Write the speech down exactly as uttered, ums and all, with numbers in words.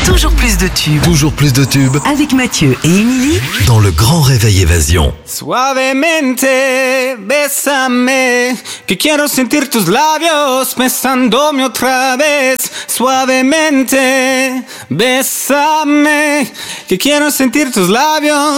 Toujours plus de tubes. Toujours plus de tubes. Avec Mathieu et Émilie. Dans le Grand Réveil Évasion. Suavemente, bésame, que quiero sentir tus labios besándome otra vez. Suavemente, bésame, que quiero sentir tus labios